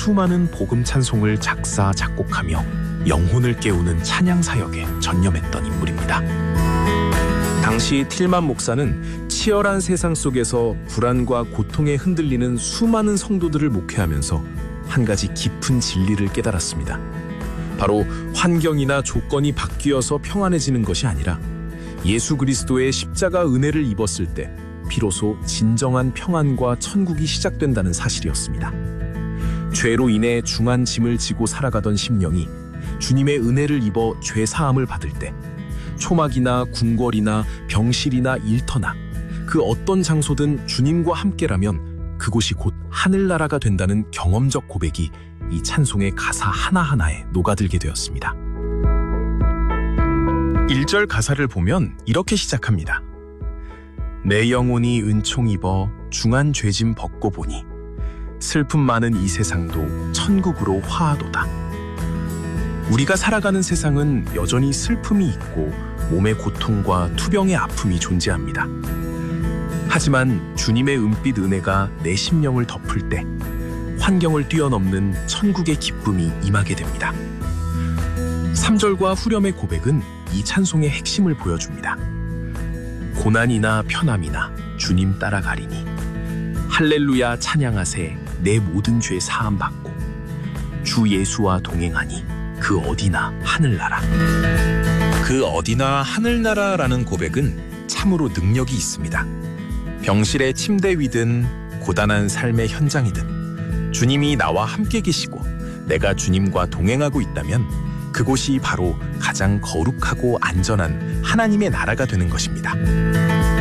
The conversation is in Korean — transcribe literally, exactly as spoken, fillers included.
수많은 복음 찬송을 작사, 작곡하며 영혼을 깨우는 찬양 사역에 전념했던 인물입니다. 당시 틸만 목사는 치열한 세상 속에서 불안과 고통에 흔들리는 수많은 성도들을 목회하면서 한 가지 깊은 진리를 깨달았습니다. 바로 환경이나 조건이 바뀌어서 평안해지는 것이 아니라 예수 그리스도의 십자가 은혜를 입었을 때 비로소 진정한 평안과 천국이 시작된다는 사실이었습니다. 죄로 인해 중한 짐을 지고 살아가던 심령이 주님의 은혜를 입어 죄 사함을 받을 때 초막이나 궁궐이나 병실이나 일터나 그 어떤 장소든 주님과 함께라면 그곳이 곧 하늘나라가 된다는 경험적 고백이 이 찬송의 가사 하나하나에 녹아들게 되었습니다. 일 절 가사를 보면 이렇게 시작합니다. 내 영혼이 은총 입어 중한 죄짐 벗고 보니 슬픔 많은 이 세상도 천국으로 화하도다. 우리가 살아가는 세상은 여전히 슬픔이 있고 몸의 고통과 투병의 아픔이 존재합니다. 하지만 주님의 은빛 은혜가 내 심령을 덮을 때 환경을 뛰어넘는 천국의 기쁨이 임하게 됩니다. 삼 절과 후렴의 고백은 이 찬송의 핵심을 보여줍니다. 고난이나 편함이나 주님 따라가리니 할렐루야 찬양하세 내 모든 죄 사함 받고 주 예수와 동행하니 그 어디나 하늘나라. 그 어디나 하늘나라라는 고백은 참으로 능력이 있습니다. 병실의 침대 위든 고단한 삶의 현장이든 주님이 나와 함께 계시고 내가 주님과 동행하고 있다면 그곳이 바로 가장 거룩하고 안전한 하나님의 나라가 되는 것입니다.